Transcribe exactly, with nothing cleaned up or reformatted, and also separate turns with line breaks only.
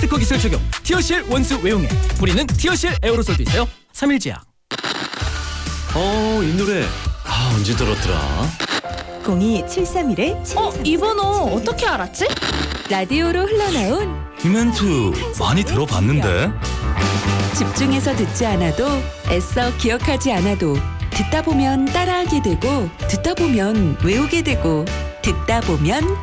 스티커 기술 적용 티어실 원수 외용액. 뿌리는 티어실 에어로솔도 있어요. 삼일제약.
어, 이 노래 아 언제 들었더라?
공이 칠삼일
어? 이 번호 어떻게 알았지?
라디오로 흘러나온
이 멘트 많이 들어봤는데.
집중해서 듣지 않아도 애써 기억하지 않아도 듣다 보면 따라하게 되고 듣다 보면 외우게 되고 듣다 보면